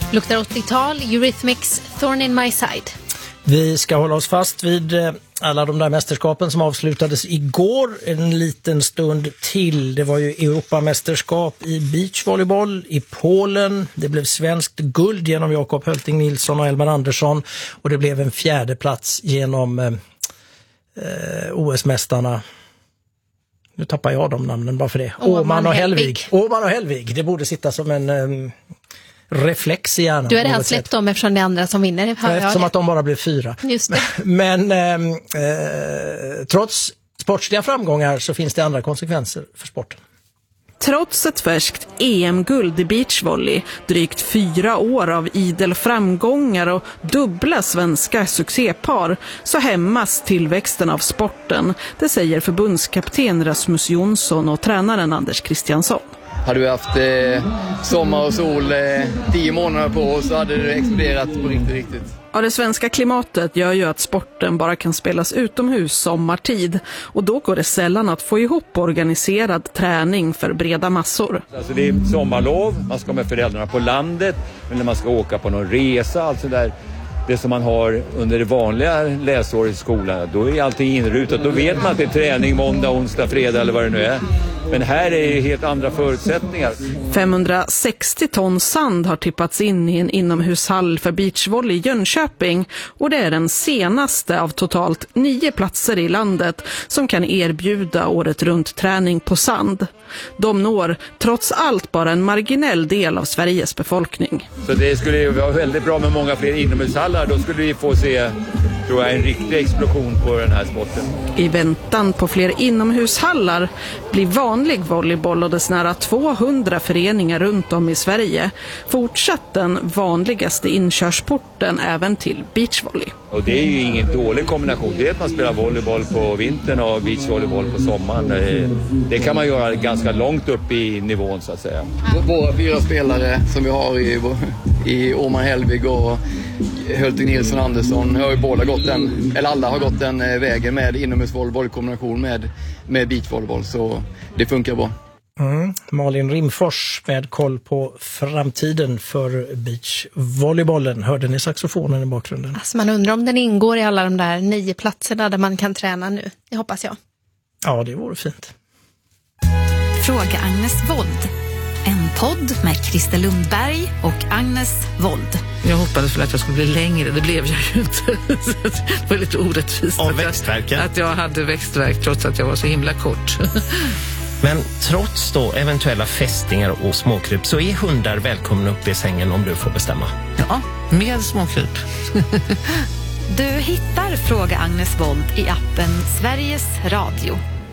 Luktar 80-tal, Eurythmics, Thorn in my side. Vi ska hålla oss fast vid alla de där mästerskapen som avslutades igår en liten stund till. Det var ju Europamästerskap i beachvolleyboll i Polen. Det blev svenskt guld genom Jakob Hölting Nilsson och Elmar Andersson. Och det blev en fjärde plats genom OS-mästarna. Nu tappar jag de namnen bara för det. Åman och Hellvig. Åman och Hellvig. Det borde sitta som en reflex i hjärnan. Du har redan släppt dem eftersom det är andra som vinner. Eftersom att de bara blev 4. Just det. Men trots sportsliga framgångar så finns det andra konsekvenser för sporten. Trots ett färskt EM-guld i beachvolley, drygt 4 år av idel framgångar och dubbla svenska succépar, så hämmas tillväxten av sporten. Det säger förbundskapten Rasmus Jonsson och tränaren Anders Christiansson. Hade vi haft sommar och sol 10 månader på oss så hade det exploderat på riktigt. Ja, det svenska klimatet gör ju att sporten bara kan spelas utomhus sommartid. Och då går det sällan att få ihop organiserad träning för breda massor. Alltså det är sommarlov, man ska med föräldrarna på landet, eller man ska åka på någon resa, alltså där. Det som man har under det vanliga läsåret i skolan, då är allting inrutat. Då vet man att det är träning måndag, onsdag, fredag eller vad det nu är. Men här är det helt andra förutsättningar. 560 ton sand har tippats in i en inomhushall för beachvolley i Jönköping. Och det är den senaste av totalt 9 platser i landet som kan erbjuda året runt träning på sand. De når trots allt bara en marginell del av Sveriges befolkning. Så det skulle ju vara väldigt bra med många fler inomhushallar. Då skulle vi få se, tror jag, en riktig explosion på den här sporten. I väntan på fler inomhushallar blir vanlig volleyboll och dess nära 200 föreningar runt om i Sverige fortsatt den vanligaste inkörsporten även till beachvolley. Och det är ju ingen dålig kombination. Det är att man spelar volleyboll på vintern och beachvolleyboll på sommaren. Det kan man göra ganska långt upp i nivån så att säga. Våra 4 spelare som vi har i Åman Hellvig och Hölting Nilsson och Andersson har ju båda gått den, eller alla har gått den vägen med inomhusvolleyboll i kombination med beachvolleyboll, så det funkar bra. Malin Rimfors med koll på framtiden för beachvolleybollen. Hörde ni saxofonen i bakgrunden? Alltså man undrar om den ingår i alla de där 9 platserna där man kan träna nu. Det hoppas jag. Ja, det vore fint. Fråga Agnes Wold. En podd med Christer Lundberg och Agnes Wold. Jag hoppades väl att jag skulle bli längre, det blev jag ju inte. Det var lite orättvist av växtverken. Att jag hade växtverk trots att jag var så himla kort. Men trots då eventuella fästingar och småkryp så är hundar välkomna upp i sängen om du får bestämma. Ja, med småkryp. Du hittar Fråga Agnes Wold i appen Sveriges Radio.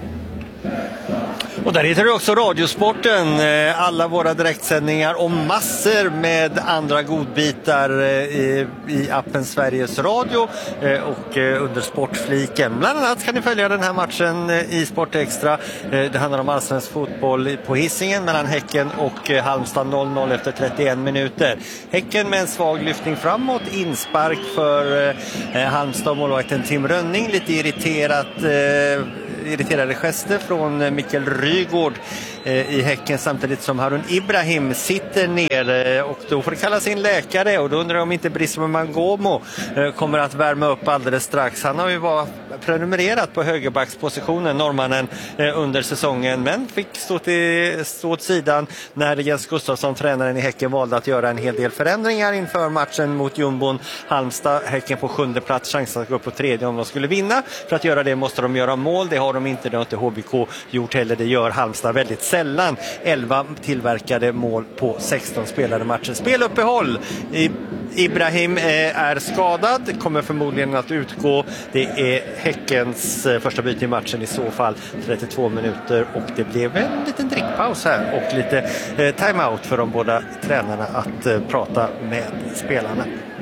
Och där hittar du också Radiosporten, alla våra direktsändningar och massor med andra godbitar i appen Sveriges Radio och under sportfliken. Bland annat kan ni följa den här matchen i Sport Extra. Det handlar om allsvensk fotboll på Hisingen mellan Häcken och Halmstad 0-0 efter 31 minuter. Häcken med en svag lyftning framåt, inspark för Halmstad, målvakten Tim Rönning, lite irriterade gester från Mikael Rygård i Häcken, samtidigt som Harun Ibrahim sitter ner och då får det kalla sin läkare, och då undrar jag om inte Brismo Mangomo kommer att värma upp alldeles strax. Han har ju varit prenumererat på högerbackspositionen, norrmannen, under säsongen, men fick stå åt sidan när Jens Gustafsson, tränaren i Häcken, valde att göra en hel del förändringar inför matchen mot jumbon Halmstad. Häcken på 7:e plats, chansen att gå upp på 3:e om de skulle vinna. För att göra det måste de göra mål, det har de inte, det har inte HBK gjort heller, det gör Halmstad väldigt sällan. 11 tillverkade mål på 16 spelade matcher. Speluppehåll. Ibrahim är skadad, kommer förmodligen att utgå. Det är Häckens första byte i matchen i så fall, 32 minuter, och det blev en liten drickpaus här och lite timeout för de båda tränarna att prata med spelarna.